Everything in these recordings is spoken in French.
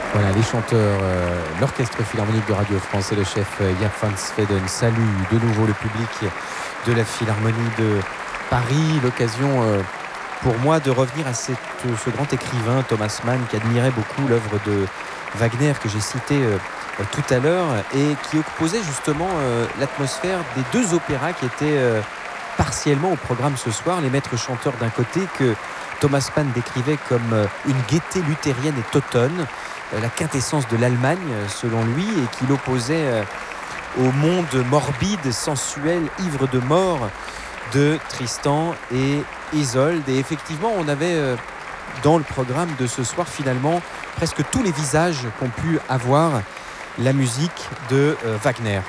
Voilà, les chanteurs, l'Orchestre Philharmonique de Radio France et le chef Jaap van Zweden saluent de nouveau le public de la Philharmonie de Paris. L'occasion pour moi de revenir à ce grand écrivain Thomas Mann qui admirait beaucoup l'œuvre de Wagner que j'ai cité tout à l'heure et qui opposait justement l'atmosphère des deux opéras qui étaient partiellement au programme ce soir. Les maîtres chanteurs d'un côté que Thomas Mann décrivait comme une gaieté luthérienne et teutonne, la quintessence de l'Allemagne selon lui, et qu'il opposait au monde morbide, sensuel, ivre de mort de Tristan et Isolde. Et effectivement, on avait dans le programme de ce soir finalement presque tous les visages qu'ont pu avoir la musique de Wagner.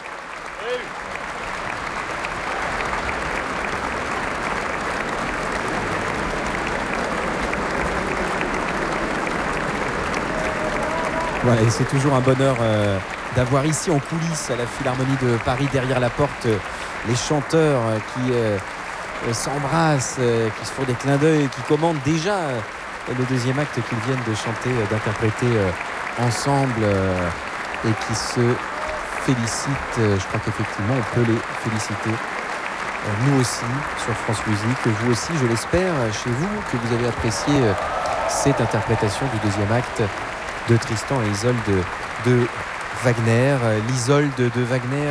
Voilà, et c'est toujours un bonheur d'avoir ici en coulisses à la Philharmonie de Paris, derrière la porte, les chanteurs qui s'embrassent, qui se font des clins d'œil, qui commandent déjà le deuxième acte qu'ils viennent de chanter, d'interpréter ensemble et qui se félicitent. Je crois qu'effectivement on peut les féliciter. Nous aussi sur France Musique, vous aussi je l'espère, chez vous, que vous avez apprécié cette interprétation du deuxième acte de Tristan et Isolde de Wagner. L'Isolde de Wagner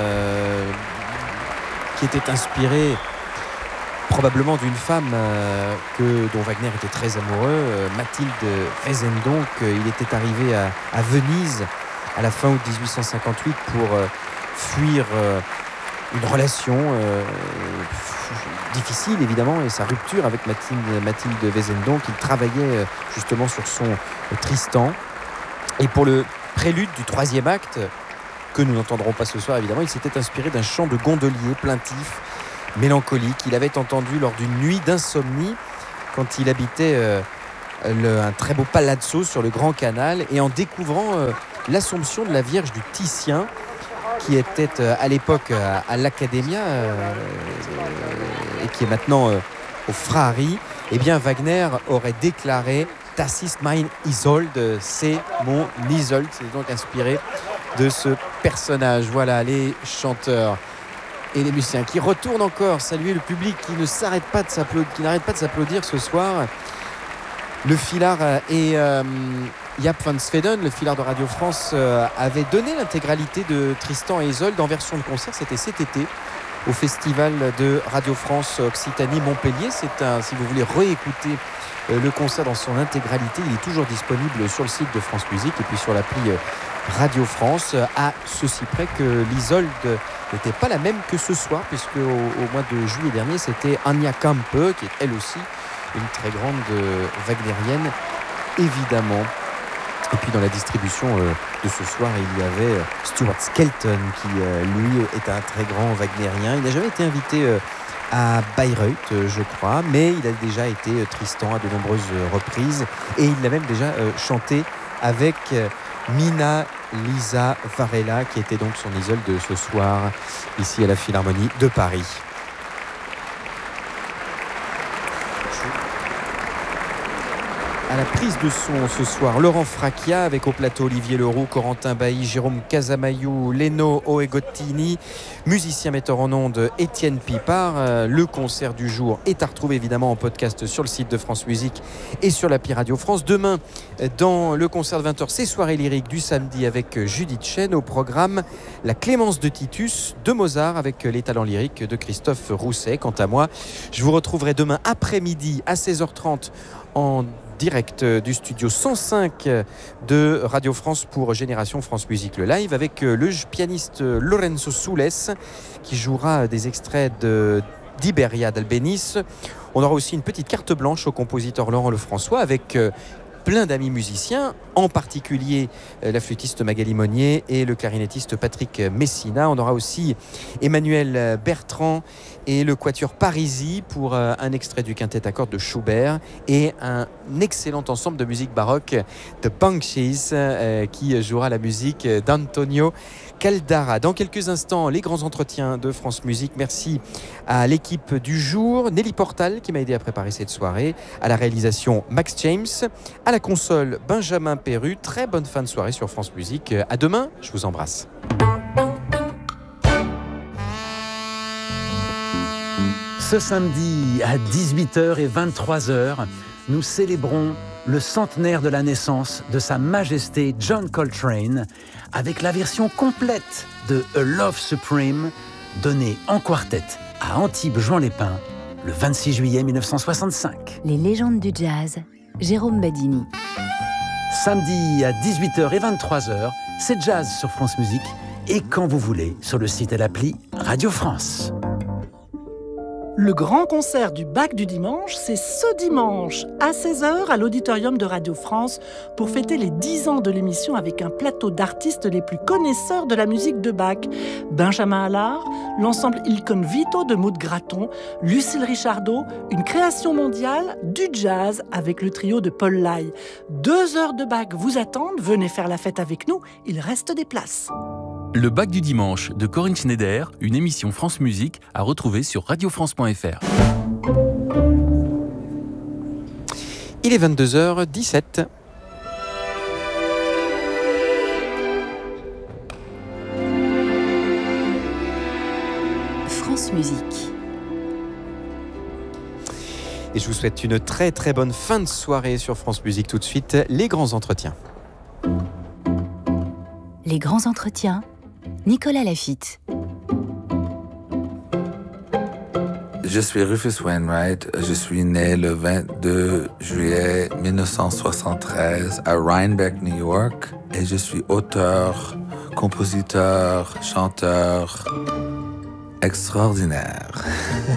qui était inspirée probablement d'une femme dont Wagner était très amoureux, Mathilde Wesendonck. Il était arrivé à Venise à la fin août 1858 pour fuir une relation difficile évidemment, et sa rupture avec Mathilde Wesendonck. Il travaillait justement sur son Tristan, et pour le prélude du troisième acte que nous n'entendrons pas ce soir évidemment, il s'était inspiré d'un chant de gondolier plaintif, mélancolique. Il avait entendu lors d'une nuit d'insomnie quand il habitait un très beau palazzo sur le Grand Canal, et en découvrant l'Assomption de la Vierge du Titien qui était à l'époque à l'Accademia et qui est maintenant au Frari, eh bien Wagner aurait déclaré « Das ist mein Isolde », c'est mon Isolde. C'est donc inspiré de ce personnage. Voilà, les chanteurs et les musiciens qui retournent encore saluer le public qui ne s'arrête pas de s'applaudir, qui n'arrête pas de s'applaudir ce soir. Le Philhar et Jaap van Zweden, le Philhar de Radio France, avait donné l'intégralité de Tristan et Isolde en version de concert. C'était cet été au festival de Radio France Occitanie Montpellier. Si vous voulez réécouter le concert dans son intégralité, il est toujours disponible sur le site de France Musique et puis sur l'appli Radio France, à ceci près que l'Isolde n'était pas la même que ce soir, puisque au mois de juillet dernier, c'était Anja Kampe, qui est elle aussi une très grande wagnérienne, évidemment. Et puis dans la distribution de ce soir, il y avait Stuart Skelton, qui lui est un très grand wagnérien. Il n'a jamais été invité à Bayreuth, je crois, mais il a déjà été Tristan à de nombreuses reprises, et il l'a même déjà chanté avec Mina Lisa Varela, qui était donc son Isolde de ce soir ici à la Philharmonie de Paris. À la prise de son ce soir, Laurent Fracchia, avec au plateau Olivier Leroux, Corentin Bailly, Jérôme Casamayou, Leno Oegottini, musicien metteur en ondes Étienne Pipard. Le concert du jour est à retrouver évidemment en podcast sur le site de France Musique et sur l'appli Radio France. Demain, dans le concert de 20h, c'est soirée lyrique du samedi avec Judith Chen. Au programme, la Clémence de Titus de Mozart avec les talents lyriques de Christophe Rousset. Quant à moi, je vous retrouverai demain après-midi à 16h30 en direct du studio 105 de Radio France pour Génération France Musique le live, avec le pianiste Lorenzo Soules qui jouera des extraits d'Iberia d'Albéniz. On aura aussi une petite carte blanche au compositeur Laurent Lefrançois, avec plein d'amis musiciens, en particulier la flûtiste Magali Monnier et le clarinettiste Patrick Messina. On aura aussi Emmanuel Bertrand et le quatuor Parisi pour un extrait du quintet à cordes de Schubert, et un excellent ensemble de musique baroque de Banshees qui jouera la musique d'Antonio Caldara. Dans quelques instants, les grands entretiens de France Musique. Merci à l'équipe du jour, Nelly Portal qui m'a aidé à préparer cette soirée, à la réalisation Max James, à la console, Benjamin Perru. Très bonne fin de soirée sur France Musique. À demain, je vous embrasse. Ce samedi à 18h et 23h, nous célébrons le centenaire de la naissance de Sa Majesté John Coltrane avec la version complète de A Love Supreme donnée en quartet à Antibes-Juan-les-Pins le 26 juillet 1965. Les légendes du jazz, Jérôme Badini. Samedi à 18h et 23h, c'est jazz sur France Musique et quand vous voulez sur le site et l'appli Radio France. Le grand concert du Bac du dimanche, c'est ce dimanche à 16h à l'auditorium de Radio France pour fêter les 10 ans de l'émission avec un plateau d'artistes les plus connaisseurs de la musique de Bach. Benjamin Allard, l'ensemble Il Convito de Maud Graton, Lucille Richardot, une création mondiale du jazz avec le trio de Paul Lai. 2 heures de Bach vous attendent, venez faire la fête avec nous, il reste des places. Le Bac du dimanche de Corinne Schneider, une émission France Musique à retrouver sur radiofrance.fr. Il est 22h17. France Musique. Et je vous souhaite une très très bonne fin de soirée sur France Musique. Tout de suite, les grands entretiens. Les grands entretiens, Nicolas Laffitte. Je suis Rufus Wainwright. Je suis né le 22 juillet 1973 à Rhinebeck, New York. Et je suis auteur, compositeur, chanteur extraordinaire.